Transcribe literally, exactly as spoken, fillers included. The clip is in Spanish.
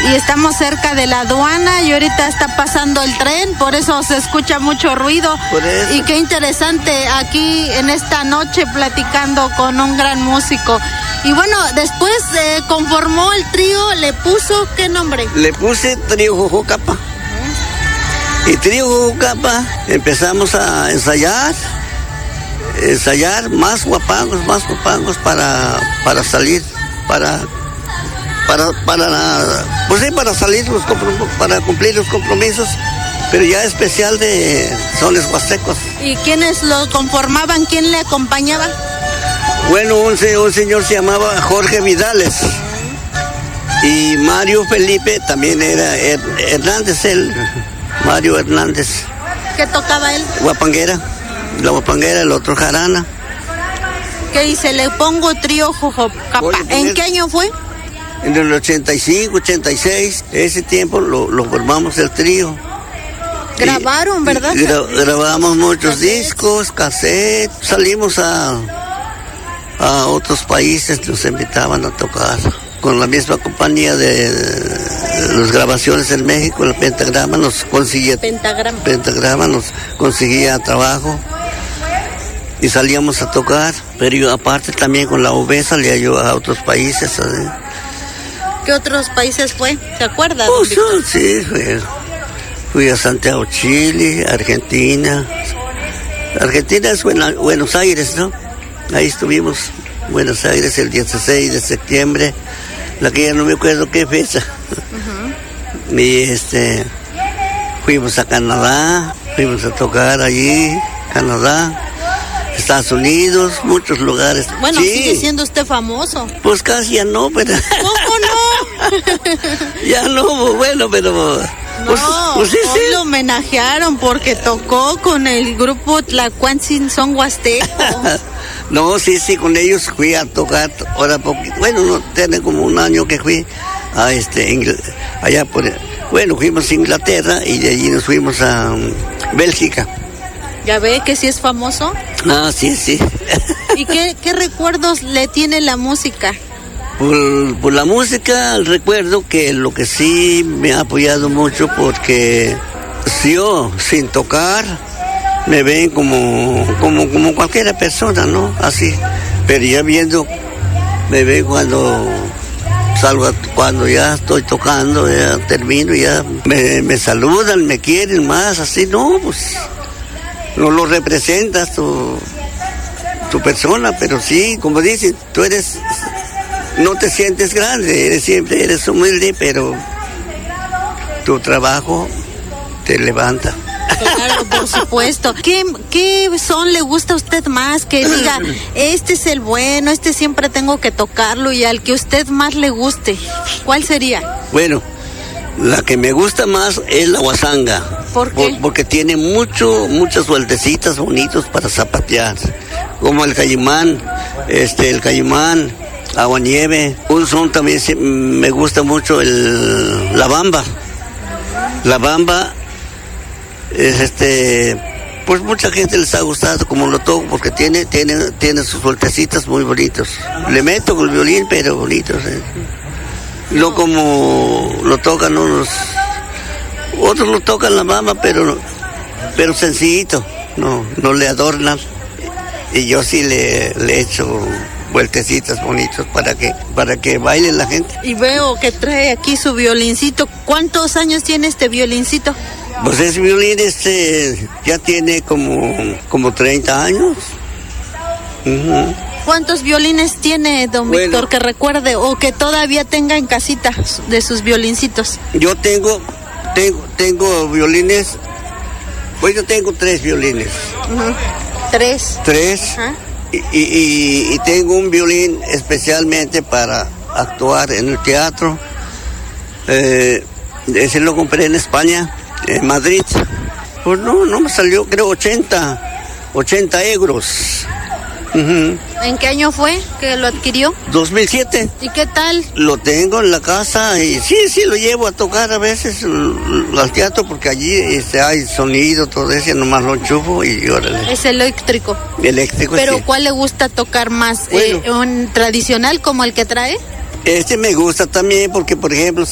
y estamos cerca de la aduana y ahorita está pasando el tren, por eso se escucha mucho ruido. Y qué interesante aquí en esta noche platicando con un gran músico. Y bueno, después eh, conformó el trío, ¿le puso qué nombre? Le puse Trío Jujucapa. Uh-huh. Y Trío Jujucapa empezamos a ensayar, ensayar más guapangos, más guapangos para, para salir, para, para, para, pues sí, para salir, los para cumplir los compromisos, pero ya especial de sones huastecos. ¿Y quiénes lo conformaban? ¿Quién le acompañaba? Bueno, un, un señor se llamaba Jorge Vidales y Mario Felipe también era Her, Hernández, él, Mario Hernández. ¿Qué tocaba él? Guapanguera, la guapanguera, el otro jarana. ¿Qué dice? Le pongo Trío Jujucapa. ¿En qué año fue? En el ochenta y cinco, ochenta y seis, ese tiempo lo, lo formamos el trío. Grabaron, y, ¿verdad? Gra, grabamos muchos cassettes. discos, cassettes, salimos a... a otros países, nos invitaban a tocar con la misma compañía de, de las grabaciones en México, el Pentagrama nos conseguía Pentagrama. Pentagrama nos conseguía trabajo y salíamos a tocar, pero yo aparte también con la U B salía yo a otros países. ¿sabes? ¿Qué otros países fue? ¿Se acuerda? Pues, sí, fui, fui a Santiago, Chile, Argentina. Argentina es Buena, Buenos Aires, ¿no? Ahí estuvimos, Buenos Aires, el dieciséis de septiembre, la que ya no me acuerdo qué fecha. Uh-huh. Y este, fuimos a Canadá, fuimos a tocar allí, Canadá, Estados Unidos, muchos lugares. Bueno, sí. Sigue siendo usted famoso. Pues casi ya no, pero... ¿Cómo no? Ya no, bueno, pero... No, pues, pues sí, hoy sí. lo homenajearon porque tocó con el grupo Tlacuatzin Son Huasteco. No, sí, sí, con ellos fui a tocar, ahora poquito, bueno, no tiene como un año que fui a este, Ingl- allá por, bueno, fuimos a Inglaterra y de allí nos fuimos a um, Bélgica. ¿Ya ve que sí es famoso? Ah, sí, sí. ¿Y qué, qué recuerdos le tiene la música? Por, por la música recuerdo que lo que sí me ha apoyado mucho porque yo sin tocar me ven como, como, como cualquier persona, ¿no? Así, pero ya viendo, me ven cuando salgo, cuando ya estoy tocando, ya termino, ya me, me saludan, me quieren más, así, no, pues no lo representas tu, tu persona, pero sí, como dicen, tú eres... No te sientes grande, eres siempre eres humilde, pero tu trabajo te levanta. Claro, por supuesto. ¿Qué, qué son le gusta a usted más? Que diga, este es el bueno, este siempre tengo que tocarlo, y al que a usted más le guste, ¿cuál sería? Bueno, la que me gusta más es la guasanga. ¿Por qué? Por, porque tiene mucho, muchas vueltecitas bonitos para zapatear. Como el caimán, este, el caimán. Aguanieve, un son también me gusta mucho el la bamba. La bamba es este, pues mucha gente les ha gustado como lo toco porque tiene tiene tiene sus vueltecitas muy bonitos. Le meto con el violín pero bonitos. ¿eh? No como lo tocan unos, otros lo tocan la bamba pero pero sencillito, no no le adornan y yo sí le le echo vueltecitas bonitos para que para que baile la gente. Y veo que trae aquí su violincito. ¿Cuántos años tiene este violincito? Pues ese violín este ya tiene como como treinta años. Uh-huh. ¿Cuántos violines tiene, don bueno, Víctor, que recuerde o que todavía tenga en casita de sus violincitos? Yo tengo tengo tengo violines. Pues yo tengo tres violines. Uh-huh. Tres. Tres. Uh-huh. Y, y, y tengo un violín especialmente para actuar en el teatro. Eh, ese lo compré en España, en Madrid. Pues no, no me salió, creo, ochenta euros. Uh-huh. ¿En qué año fue que lo adquirió? dos mil siete. ¿Y qué tal? Lo tengo en la casa y sí, sí, lo llevo a tocar a veces al teatro porque allí este, hay sonido, todo eso, nomás lo enchufo y órale. Es eléctrico. Eléctrico, ¿Pero sí. cuál le gusta tocar más? Bueno, eh, ¿un tradicional como el que trae? Este me gusta también porque, por ejemplo,